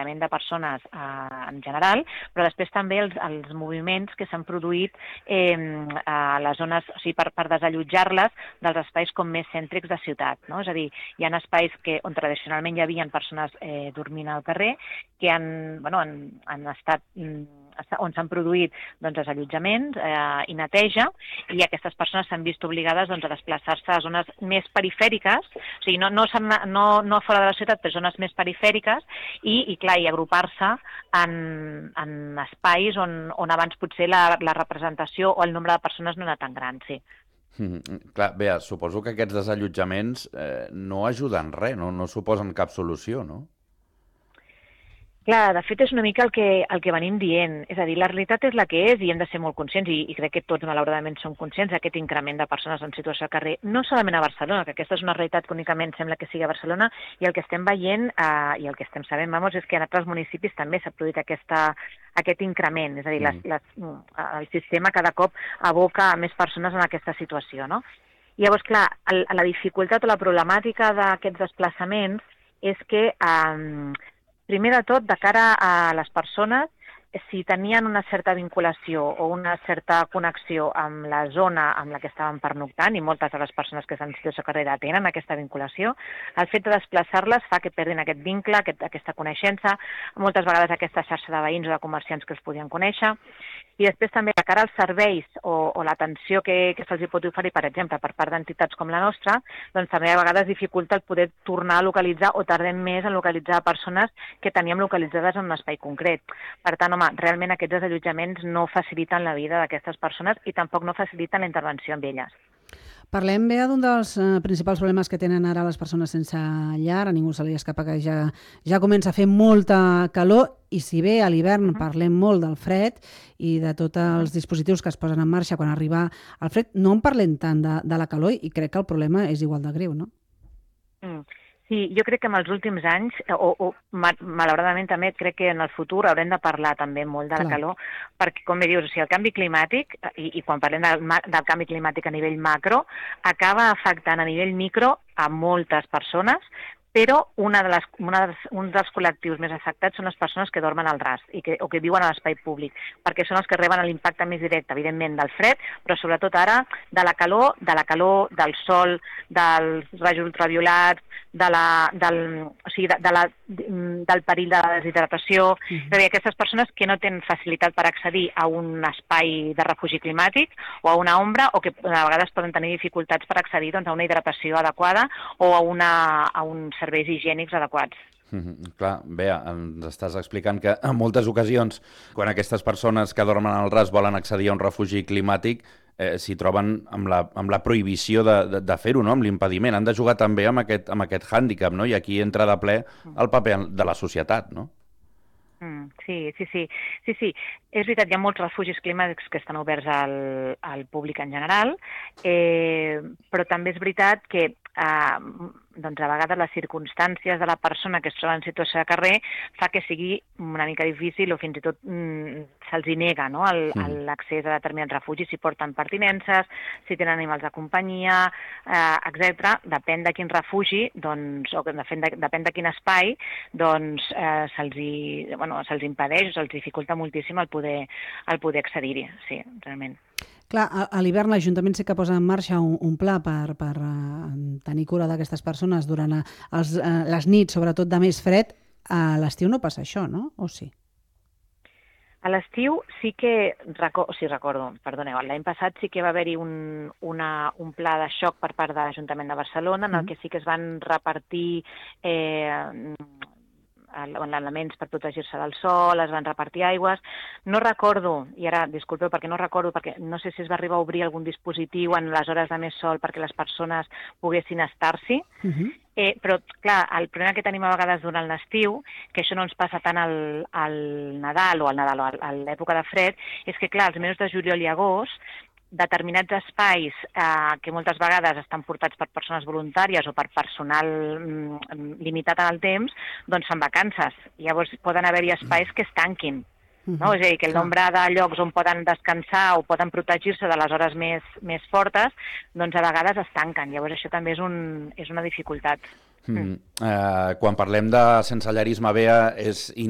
d'increment de persones en general, però després també els moviments que s'han produït a les zones, o sigui, per desallotjar-les dels espais com més cèntrics de ciutat, no? És a dir, hi ha espais on tradicionalment hi havia persones dormint al carrer que han estat on s'han produït desallotjaments i neteja, i aquestes persones s'han vist obligades a desplaçar-se a zones més perifèriques, o sigui, no fora de la ciutat, però zones més perifèriques, i agrupar-se en espais on abans potser la representació o el nombre de persones no era tan gran, sí. Clar, Bea, suposo que aquests desallotjaments no ajuden res, no suposen cap solució, no? Clar, de fet és una mica el que venim dient. És a dir, la realitat és la que és i hem de ser molt conscients, i crec que tots malauradament som conscients d'aquest increment de persones en situació de carrer, no solament a Barcelona, que aquesta és una realitat que únicament sembla que sigui a Barcelona, i el que estem veient i el que estem sabent, és que en altres municipis també s'ha produït aquest increment, és a dir, el sistema cada cop aboca més persones en aquesta situació, no? I llavors, clar, la dificultat o la problemàtica d'aquests desplaçaments és que primer de tot, de cara a les persones, si tenien una certa vinculació o una certa connexió amb la zona amb la que estaven pernoctant, i moltes de les persones que estan en situació de carrera tenen aquesta vinculació, el fet de desplaçar-les fa que perdin aquest vincle, aquesta coneixença, moltes vegades aquesta xarxa de veïns o de comerciants que els podien conèixer, i després també de cara als serveis o l'atenció que se'ls pot oferir, per exemple, per part d'entitats com la nostra, doncs també a vegades dificulta el poder tornar a localitzar, o tardem més en localitzar persones que teníem localitzades en un espai concret. Per tant, realment aquests desallotjaments no faciliten la vida d'aquestes persones i tampoc no faciliten la intervenció amb elles. Parlem, Bea, d'un dels principals problemes que tenen ara les persones sense llar. A ningú se li escapa que ja comença a fer molta calor, i si bé a l'hivern parlem molt del fred i de tots els dispositius que es posen en marxa quan arriba el fred, no en parlem tant de la calor, i crec que el problema és igual de greu, no? Sí, jo crec que en els últims anys, malauradament també, crec que en el futur haurem de parlar també molt de la calor, perquè, com bé dius, el canvi climàtic, i quan parlem del canvi climàtic a nivell macro, acaba afectant a nivell micro a moltes persones, però un dels col·lectius més afectats són les persones que dormen al ras o que viuen a l'espai públic, perquè són els que reben l'impacte més directe, evidentment, del fred, però sobretot ara de la calor, del sol, dels rajos ultraviolats, del perill de la deshidratació. És a dir, aquestes persones que no tenen facilitat per accedir a un espai de refugi climàtic o a una ombra, o que a vegades poden tenir dificultats per accedir a una hidratació adequada o a uns serveis higiènics adequats. Clar, Bea, ens estàs explicant que en moltes ocasions, quan aquestes persones que dormen al ras volen accedir a un refugi climàtic, s'hi troben amb la prohibició de fer-ho, no? Amb l'impediment. Han de jugar també amb aquest hàndicap, no? I aquí entra de ple el paper de la societat, no? Sí. És veritat, hi ha molts refugis climàtics que estan oberts al públic en general, però també és veritat que a vegades les circumstàncies de la persona que es troba en situació de carrer fa que sigui una mica difícil, o fins i tot se'ls nega, no? L'accés a determinats refugis, si porten pertinences, si tenen animals de companyia, etc. Depèn de quin refugi, o depèn de quin espai, se'ls impedeix o se'ls dificulta moltíssim el poder accedir-hi, sí, realment. Clar, a l'hivern l'Ajuntament sí que posa en marxa un pla per tenir cura d'aquestes persones durant les nits, sobretot de més fred. A l'estiu no passa això, no? O sí? A l'estiu sí que, recordo, perdoneu, l'any passat sí que va haver-hi un pla de xoc per part de l'Ajuntament de Barcelona, en el que sí que es van repartir elements per protegir-se del sol, es van repartir aigües. No recordo, i ara disculpeu perquè no recordo, perquè no sé si es va arribar a obrir algun dispositiu en les hores de més sol perquè les persones poguessin estar-s'hi, però clar, el problema que tenim a vegades durant l'estiu, que això no ens passa tant al Nadal o a l'època de fred, és que clar, els mesos de juliol i agost, determinats espais que moltes vegades estan portats per persones voluntàries o per personal limitat en el temps, doncs fan vacances. Llavors poden haver-hi espais que es tanquin. No? És a dir, que el nombre de llocs on poden descansar o poden protegir-se de les hores més fortes, doncs a vegades es tanquen. Llavors això també és una dificultat. Quan parlem de sensellarisme, Bea, és